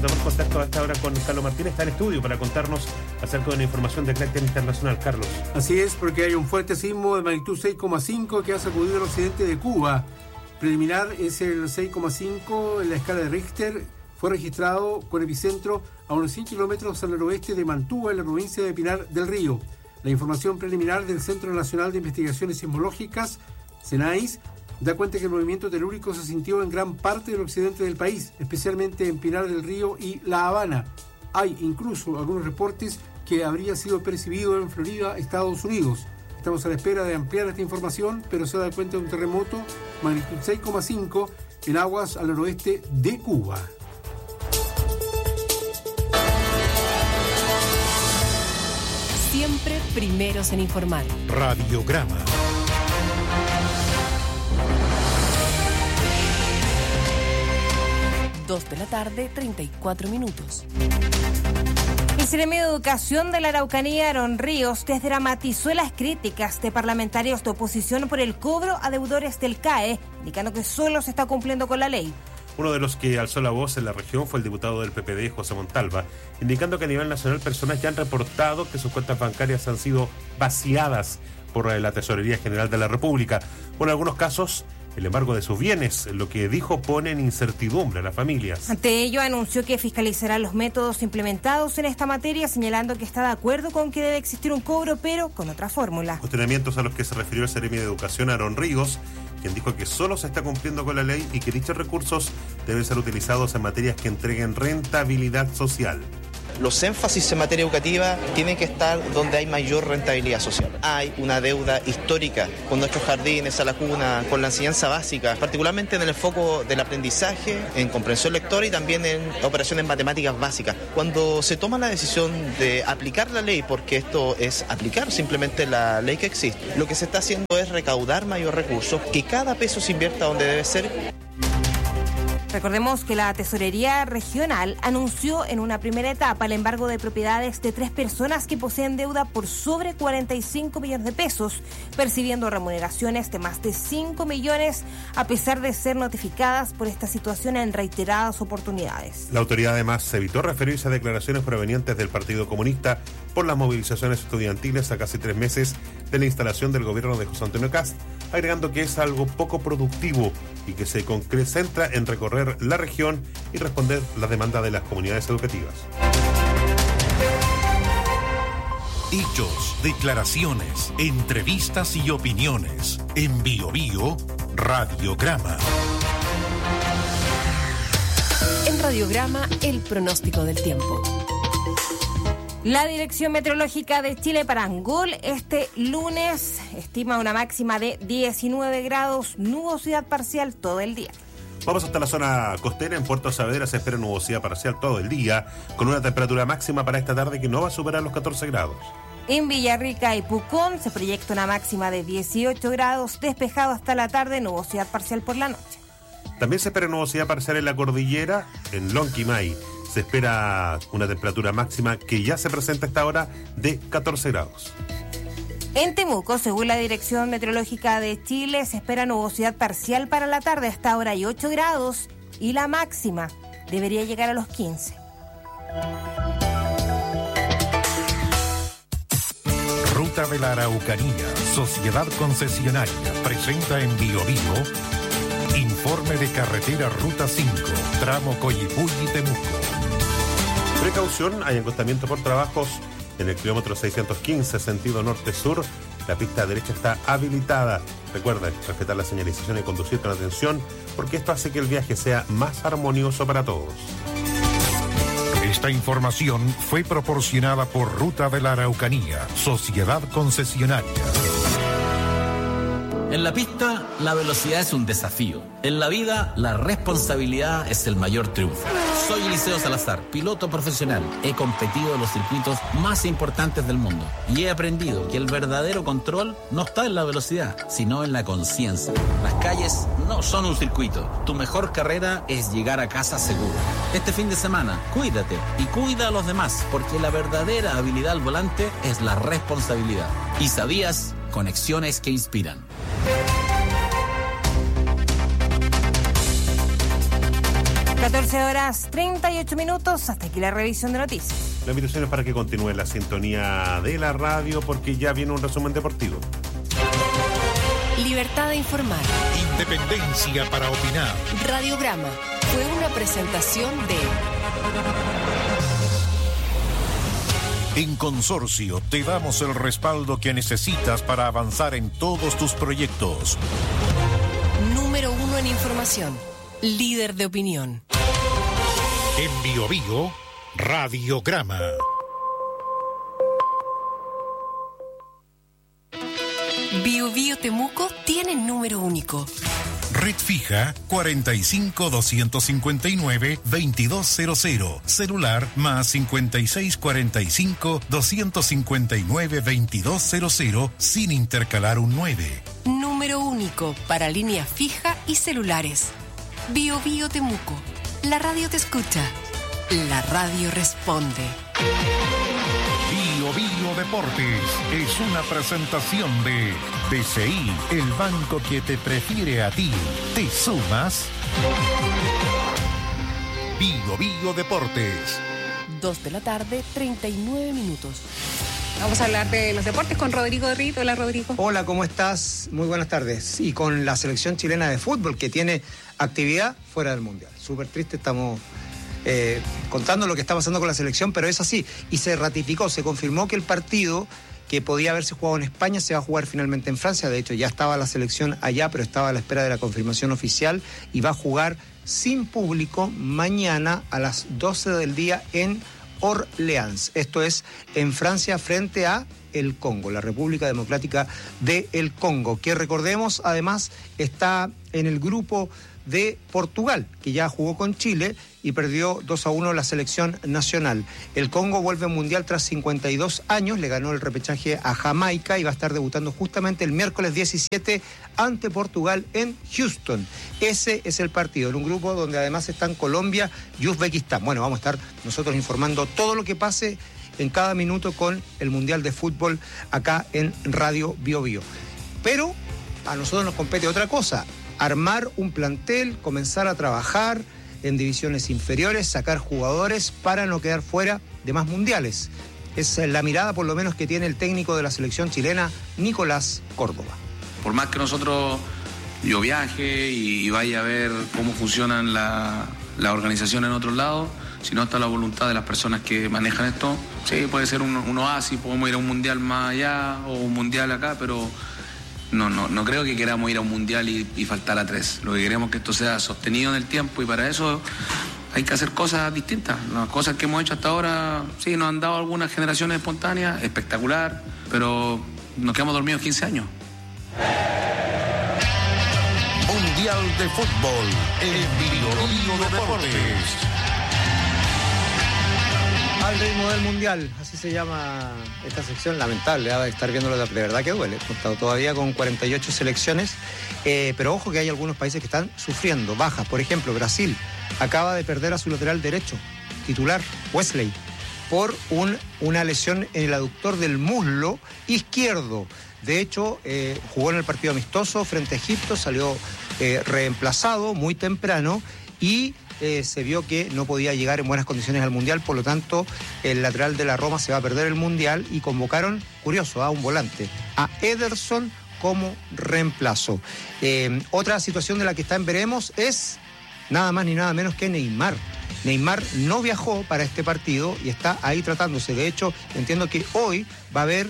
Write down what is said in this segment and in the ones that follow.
Estamos en contacto a esta hora con Carlos Martínez, está en estudio para contarnos acerca de una información de carácter internacional. Carlos. Así es, porque hay un fuerte sismo de magnitud 6,5 que ha sacudido el occidente de Cuba. Preliminar es el 6,5 en la escala de Richter. Fue registrado con epicentro a unos 100 kilómetros al noroeste de Mantua, en la provincia de Pinar del Río. La información preliminar del Centro Nacional de Investigaciones Sismológicas, CENAIS, da cuenta que el movimiento telúrico se sintió en gran parte del occidente del país, especialmente en Pinar del Río y La Habana. Hay incluso algunos reportes que habría sido percibido en Florida, Estados Unidos. Estamos a la espera de ampliar esta información, pero se da cuenta de un terremoto magnitud 6,5 en aguas al noroeste de Cuba. Siempre primeros en informar. Radiograma. 2 de la tarde, 34 minutos. El Seremi de Educación de la Araucanía, Aaron Ríos, desdramatizó las críticas de parlamentarios de oposición por el cobro a deudores del CAE, indicando que solo se está cumpliendo con la ley. Uno de los que alzó la voz en la región fue el diputado del PPD, José Montalva, indicando que a nivel nacional personas ya han reportado que sus cuentas bancarias han sido vaciadas por la Tesorería General de la República. Por algunos casos, el embargo de sus bienes, lo que dijo pone en incertidumbre a las familias. Ante ello, anunció que fiscalizará los métodos implementados en esta materia, señalando que está de acuerdo con que debe existir un cobro, pero con otra fórmula. Cuestionamientos a los que se refirió el Seremi de Educación, Aaron Ríos, quien dijo que solo se está cumpliendo con la ley y que dichos recursos deben ser utilizados en materias que entreguen rentabilidad social. Los énfasis en materia educativa tienen que estar donde hay mayor rentabilidad social. Hay una deuda histórica con nuestros jardines, a la cuna, con la enseñanza básica, particularmente en el foco del aprendizaje, en comprensión lectora y también en operaciones matemáticas básicas. Cuando se toma la decisión de aplicar la ley, porque esto es aplicar simplemente la ley que existe, lo que se está haciendo es recaudar mayor recursos, que cada peso se invierta donde debe ser. Recordemos que la Tesorería Regional anunció en una primera etapa el embargo de propiedades de 3 personas que poseen deuda por sobre 45 millones de pesos, percibiendo remuneraciones de más de 5 millones, a pesar de ser notificadas por esta situación en reiteradas oportunidades. La autoridad además evitó referirse a declaraciones provenientes del Partido Comunista por las movilizaciones estudiantiles a casi 3 meses de la instalación del gobierno de José Antonio Kast, agregando que es algo poco productivo y que se concentra en recorrer la región y responder las demandas de las comunidades educativas. Hechos, declaraciones, entrevistas y opiniones. En Bio Bio, Radiograma. En Radiograma, el pronóstico del tiempo. La Dirección Meteorológica de Chile para Angol este lunes estima una máxima de 19 grados, nubosidad parcial todo el día. Vamos hasta la zona costera. En Puerto Saavedra se espera nubosidad parcial todo el día, con una temperatura máxima para esta tarde que no va a superar los 14 grados. En Villarrica y Pucón se proyecta una máxima de 18 grados, despejado hasta la tarde, nubosidad parcial por la noche. También se espera nubosidad parcial en la cordillera, en Lonquimay. Se espera una temperatura máxima que ya se presenta a esta hora de 14 grados. En Temuco, según la Dirección Meteorológica de Chile, se espera nubosidad parcial para la tarde. Hasta ahora hay 8 grados y la máxima debería llegar a los 15. Ruta de la Araucanía, Sociedad Concesionaria, presenta en Bio Bio informe de carretera Ruta 5, tramo Coyipulli-Temuco. Precaución, hay acostamiento por trabajos en el kilómetro 615, sentido norte-sur. La pista derecha está habilitada. Recuerden, respetar la señalización y conducir con atención, porque esto hace que el viaje sea más armonioso para todos. Esta información fue proporcionada por Ruta de la Araucanía, Sociedad Concesionaria. En la pista, la velocidad es un desafío. En la vida, la responsabilidad es el mayor triunfo. Soy Eliseo Salazar, piloto profesional. He competido en los circuitos más importantes del mundo y he aprendido que el verdadero control no está en la velocidad, sino en la conciencia. Las calles no son un circuito. Tu mejor carrera es llegar a casa seguro. Este fin de semana, cuídate y cuida a los demás, porque la verdadera habilidad al volante es la responsabilidad. ¿Y sabías? Conexiones que inspiran. 14:38. Hasta aquí la revisión de noticias. La invitación es para que continúe la sintonía de la radio porque ya viene un resumen deportivo. Libertad de informar. Independencia para opinar. Radiograma fue una presentación de... En Consorcio te damos el respaldo que necesitas para avanzar en todos tus proyectos. Número 1 en información. Líder de opinión. En Bio Bio, Radiograma. Bio Bio Temuco tiene número único. Red fija 45-259-2200. Celular más 5645-259-2200 sin intercalar un 9. Número único para línea fija y celulares. Bio Bio Temuco. La radio te escucha. La radio responde. Bio Bio Deportes es una presentación de BCI, el banco que te prefiere a ti. ¿Te sumas? Bio Bio Deportes. 2:39 p.m. Vamos a hablar de los deportes con Rodrigo Rito. Hola, Rodrigo. Hola, ¿cómo estás? Muy buenas tardes. Y con la selección chilena de fútbol que tiene actividad fuera del Mundial. Súper triste, estamos contando lo que está pasando con la selección, pero es así. Y se ratificó, se confirmó que el partido que podía haberse jugado en España se va a jugar finalmente en Francia. De hecho, ya estaba la selección allá, pero estaba a la espera de la confirmación oficial y va a jugar sin público mañana a las 12 del día en Orleans. Esto es en Francia frente a el Congo, la República Democrática del Congo, que recordemos además está en el grupo de Portugal, que ya jugó con Chile y perdió 2-1 la selección nacional. El Congo vuelve al Mundial tras 52 años, le ganó el repechaje a Jamaica y va a estar debutando justamente el miércoles 17 ante Portugal en Houston. Ese es el partido, en un grupo donde además están Colombia y Uzbekistán. Bueno, vamos a estar nosotros informando todo lo que pase en cada minuto con el Mundial de Fútbol acá en Radio Bio Bio. Pero a nosotros nos compete otra cosa, armar un plantel, comenzar a trabajar en divisiones inferiores, sacar jugadores para no quedar fuera de más mundiales. Es la mirada por lo menos que tiene el técnico de la selección chilena, Nicolás Córdoba. Por más que yo viaje y vaya a ver cómo funcionan la organización en otros lados, si no está la voluntad de las personas que manejan esto, sí, puede ser un oasis, podemos ir a un mundial más allá o un mundial acá, pero no creo que queramos ir a un mundial y faltar a 3. Lo que queremos es que esto sea sostenido en el tiempo y para eso hay que hacer cosas distintas. Las cosas que hemos hecho hasta ahora, sí, nos han dado algunas generaciones espontáneas, espectacular, pero nos quedamos dormidos 15 años. Mundial de Fútbol en Bio Bio Deportes. Al ritmo del Mundial, así se llama esta sección, lamentable, de estar viéndolo, de verdad que duele. Hemos estado todavía con 48 selecciones, pero ojo que hay algunos países que están sufriendo bajas. Por ejemplo, Brasil acaba de perder a su lateral derecho, titular, Wesley, por una lesión en el aductor del muslo izquierdo. De hecho, jugó en el partido amistoso frente a Egipto, salió reemplazado muy temprano y se vio que no podía llegar en buenas condiciones al Mundial, por lo tanto el lateral de la Roma se va a perder el Mundial y convocaron, curioso, a un volante, a Ederson como reemplazo. Otra situación de la que está en veremos es nada más ni nada menos que Neymar. Neymar no viajó para este partido y está ahí tratándose. De hecho, entiendo que hoy va a haber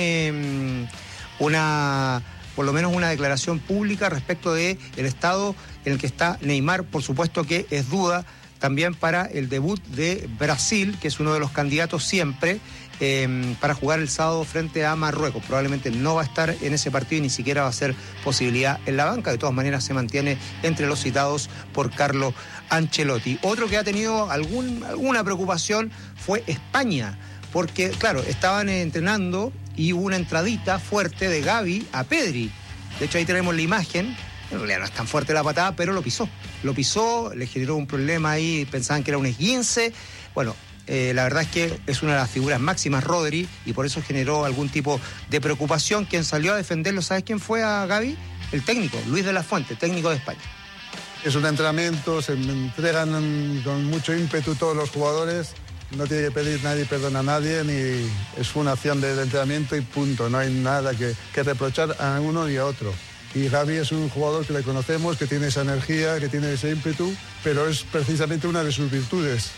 por lo menos una declaración pública respecto de el estado en el que está Neymar. Por supuesto que es duda también para el debut de Brasil, que es uno de los candidatos siempre para jugar el sábado frente a Marruecos. Probablemente no va a estar en ese partido y ni siquiera va a ser posibilidad en la banca. De todas maneras se mantiene entre los citados por Carlo Ancelotti. Otro que ha tenido alguna preocupación fue España, porque claro, estaban entrenando y hubo una entradita fuerte de Gavi a Pedri. De hecho ahí tenemos la imagen. En realidad no es tan fuerte la patada, pero lo pisó, le generó un problema ahí, pensaban que era un esguince. Bueno, la verdad es que es una de las figuras máximas, Rodri, y por eso generó algún tipo de preocupación. Quien salió a defenderlo, ¿sabes quién fue a Gavi? El técnico, Luis de la Fuente, técnico de España. Es un entrenamiento, se entregan con mucho ímpetu todos los jugadores. No tiene que pedir nadie perdón a nadie, ni es una acción de entrenamiento y punto. No hay nada que reprochar a uno y a otro. Y Gavi es un jugador que le conocemos, que tiene esa energía, que tiene ese ímpetu, pero es precisamente una de sus virtudes.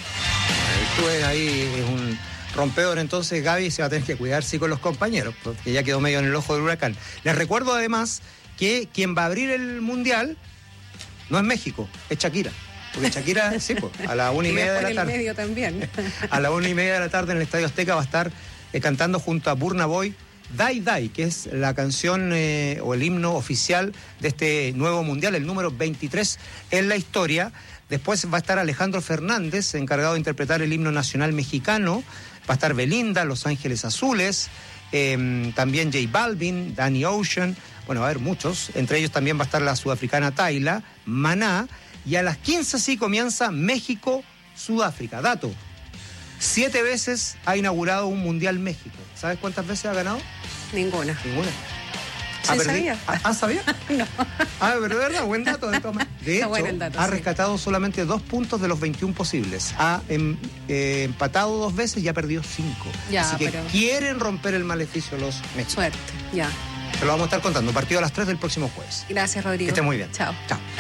Ahí es un rompedor, entonces Gavi se va a tener que cuidarse con los compañeros, porque ya quedó medio en el ojo del huracán. Les recuerdo además que quien va a abrir el Mundial no es México, es Shakira. Porque Shakira, sí, pues, a la 1:30 de la tarde. El medio también. A la 1:30 de la tarde en el Estadio Azteca va a estar cantando junto a Burna Boy Dai Dai, que es la canción o el himno oficial de este nuevo mundial, el número 23 en la historia. Después va a estar Alejandro Fernández, encargado de interpretar el himno nacional mexicano. Va a estar Belinda, Los Ángeles Azules, también J Balvin, Danny Ocean. Bueno, va a haber muchos. Entre ellos también va a estar la sudafricana Tayla, Maná. Y a las 15 sí comienza México-Sudáfrica. Dato, 7 veces ha inaugurado un Mundial México. ¿Sabes cuántas veces ha ganado? Ninguna. ¿Sí sabía? ¿Sabía? No. Pero de verdad, buen dato. De hecho, bueno el dato, ha sí. rescatado solamente 2 puntos de los 21 posibles. Ha empatado 2 veces y ha perdido 5. Así que quieren romper el maleficio los mexicanos. Suerte, ya. Te lo vamos a estar contando. Partido a las 3 del próximo jueves. Gracias, Rodrigo. Que esté muy bien. Chao.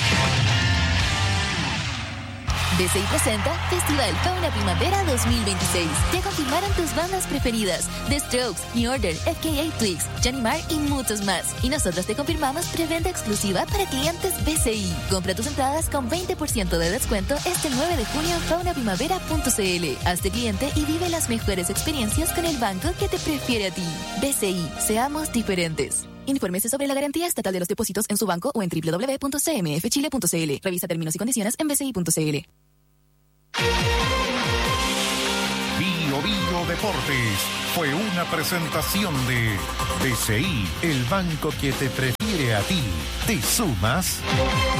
BCI presenta Festival Fauna Primavera 2026. Ya confirmaron tus bandas preferidas: The Strokes, New Order, FKA Twigs, Johnny Marr y muchos más. Y nosotros te confirmamos preventa exclusiva para clientes BCI. Compra tus entradas con 20% de descuento este 9 de junio en faunaprimavera.cl. Hazte cliente y vive las mejores experiencias con el banco que te prefiere a ti. BCI, seamos diferentes. Infórmese sobre la garantía estatal de los depósitos en su banco o en www.cmfchile.cl. Revisa términos y condiciones en bci.cl. Bio Bio Deportes fue una presentación de BCI, el banco que te prefiere a ti. ¿Te sumas?